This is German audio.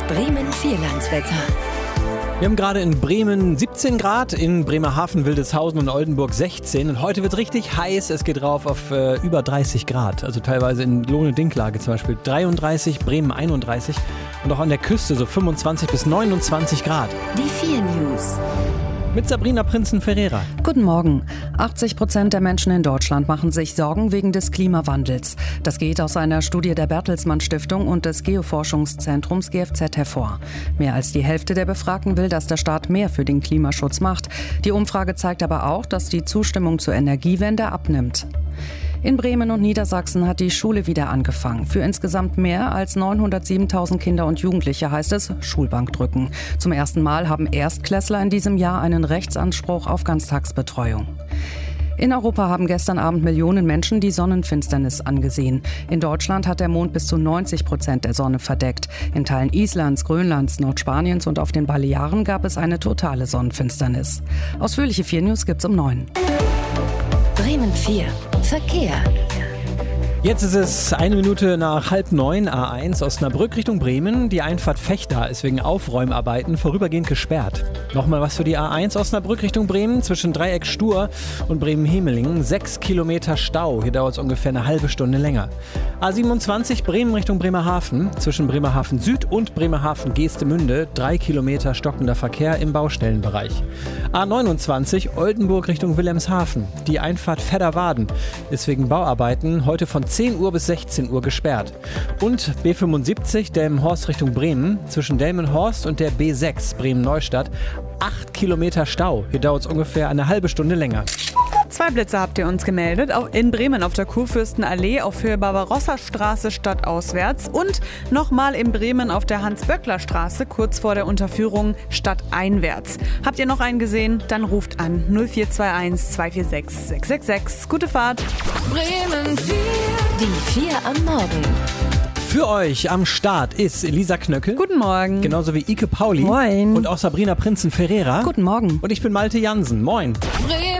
Bremen Vierlandswetter. Wir haben gerade in Bremen 17 Grad, in Bremerhaven, Wildeshausen und Oldenburg 16. Und heute wird es richtig heiß. Es geht rauf auf über 30 Grad. Also teilweise in Lohne-Dinklage zum Beispiel 33, Bremen 31. Und auch an der Küste so 25 bis 29 Grad. Die 4 News. Mit Sabrina Prinzen-Ferreira. Guten Morgen. 80% der Menschen in Deutschland machen sich Sorgen wegen des Klimawandels. Das geht aus einer Studie der Bertelsmann Stiftung und des Geoforschungszentrums GFZ hervor. Mehr als die Hälfte der Befragten will, dass der Staat mehr für den Klimaschutz macht. Die Umfrage zeigt aber auch, dass die Zustimmung zur Energiewende abnimmt. In Bremen und Niedersachsen hat die Schule wieder angefangen. Für insgesamt mehr als 907.000 Kinder und Jugendliche heißt es Schulbank drücken. Zum ersten Mal haben Erstklässler in diesem Jahr einen Rechtsanspruch auf Ganztagsbetreuung. In Europa haben gestern Abend Millionen Menschen die Sonnenfinsternis angesehen. In Deutschland hat der Mond bis zu 90% der Sonne verdeckt. In Teilen Islands, Grönlands, Nordspaniens und auf den Balearen gab es eine totale Sonnenfinsternis. Ausführliche 4 News gibt's um 9. Bremen 4. Verkehr. Jetzt ist es 1 Minute nach 8:30, A1 Osnabrück Richtung Bremen. Die Einfahrt Vechta ist wegen Aufräumarbeiten vorübergehend gesperrt. Nochmal was für die A1 Osnabrück Richtung Bremen zwischen Dreieck Stur und Bremen-Hemelingen. 6 Kilometer Stau. Hier dauert es ungefähr eine halbe Stunde länger. A27 Bremen Richtung Bremerhaven. Zwischen Bremerhaven Süd und Bremerhaven Geestemünde. 3 Kilometer stockender Verkehr im Baustellenbereich. A29 Oldenburg Richtung Wilhelmshaven. Die Einfahrt Vedderwaden ist wegen Bauarbeiten heute von 10 Uhr bis 16 Uhr gesperrt. Und B75 Delmenhorst Richtung Bremen. Zwischen Delmenhorst und der B6 Bremen-Neustadt 8 Kilometer Stau. Hier dauert es ungefähr eine halbe Stunde länger. 2 Blitze habt ihr uns gemeldet. Auch in Bremen auf der Kurfürstenallee auf Höhe Barbarossa-Straße stadtauswärts und nochmal in Bremen auf der Hans-Böckler-Straße kurz vor der Unterführung stadteinwärts. Habt ihr noch einen gesehen? Dann ruft an 0421 246 666. Gute Fahrt! Bremen 4. Die 4 am Morgen. Für euch am Start ist Elisa Knöckel. Guten Morgen. Genauso wie Ike Pauli. Moin. Und auch Sabrina Prinzen-Ferreira. Guten Morgen. Und ich bin Malte Jansen. Moin. Bremen